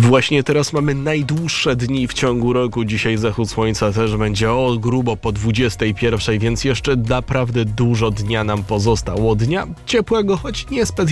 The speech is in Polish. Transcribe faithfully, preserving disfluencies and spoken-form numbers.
Właśnie teraz mamy najdłuższe dni w ciągu roku. Dzisiaj zachód słońca też będzie o grubo po dwudziestej pierwszej, więc jeszcze naprawdę dużo dnia nam pozostało. Dnia ciepłego, choć nie specjalnie